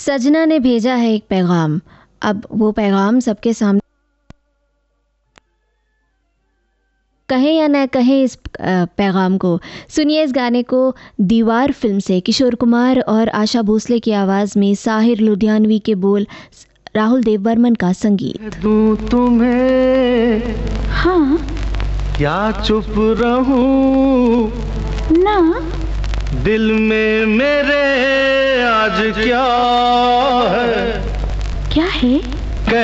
सजना ने भेजा है एक पैगाम, अब वो पैगाम सबके सामने कहें या न कहें इस पैगाम को। सुनिए इस गाने को दीवार फिल्म से, किशोर कुमार और आशा भोसले की आवाज़ में, साहिर लुधियानवी के बोल, राहुल देवबर्मन का संगीत। दूं तुम्हें हाँ क्या चुप रहूं ना, दिल में मेरे आज क्या है